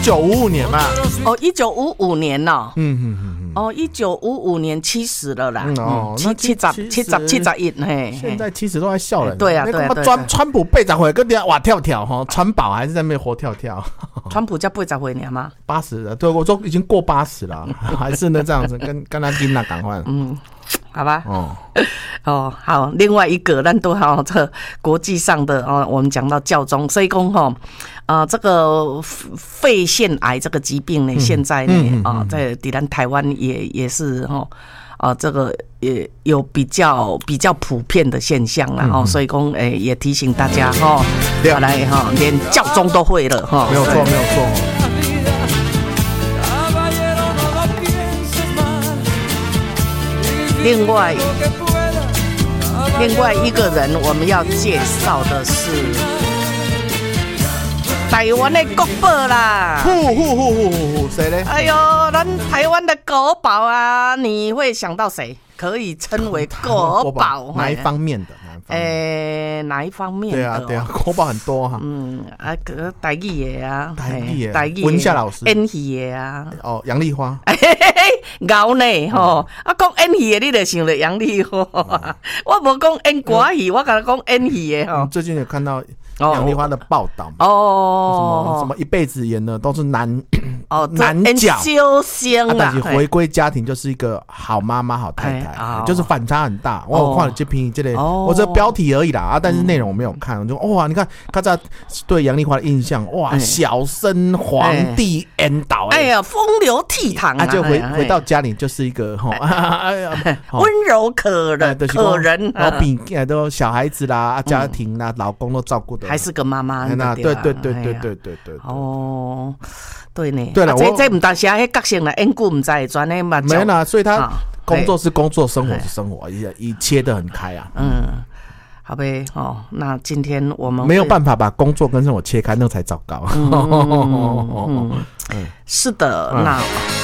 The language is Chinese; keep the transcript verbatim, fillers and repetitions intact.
九五五年嘛。 哦，一九五五年哦。 嗯嗯嗯嗯。 哦，一九五五年七十了啦。 嗯哦， 七七十七十七十一嘿。 现在七十都在笑人。 对啊对啊对。 川川普八十岁跟人家哇跳跳哈，川宝还是在那边活跳跳。 川普才八十岁呢吗？ 八十了，对，我说已经过八十了，还是呢这样子，跟跟他囡仔赶快。 嗯。好吧， 哦， 哦，好，另外一个，咱都好这国际上的哦，我们讲到教宗，所以讲哈，啊、呃，这个肺腺癌这个疾病呢，嗯、现在呢，啊、嗯嗯呃，在咱台湾也也是哈，啊、呃，这个也有比较比较普遍的现象啦，哦、嗯，所以讲，诶、欸，也提醒大家哈，要来哈，连教宗都会了哈， 没有错，没有错。 另外，另外一个人我们要介绍的是台湾的国宝啦。 呼呼呼呼呼，谁呢？ 哎呦，咱台湾的国宝啊，你会想到谁？可以称为国宝？ 哪一方面的？ 诶，哪一方面的？ 对啊，对啊，国宝很多哈。 嗯，啊，个台语的啊， 台语的， 台语文夏老师， 演戏的啊。 哦，杨丽花。 牛呢吼，啊讲演戏的，你就想到杨丽花。我无讲演歌戏，我甲你讲演戏的吼。 最近有看到杨丽花的报道哦， 什么什么一辈子演的都是男哦男角修仙啦， 但是回归家庭就是一个好妈妈、好太太，就是反差很大。我有看了这篇这类，我这标题而已啦啊，但是内容我没有看。我就哇，你看看这对杨丽花的印象，哇，小生皇帝演导， 哎呀，风流倜傥啊， 就回回到家里就是一个哈，哎呀， 温柔可人可人， 然后比都小孩子啦、家庭啦、老公都照顾的。 还是个妈妈， 对对对对对对对对。 哦，对呢。 对了， 这这唔但是迄角色啦，演故唔知，专呢嘛。 没啦，所以他工作是工作，生活是生活，也也切得很开啊。 嗯，好呗。哦，那今天我们没有办法把工作跟生活切开，那才糟糕。 嗯，是的，那。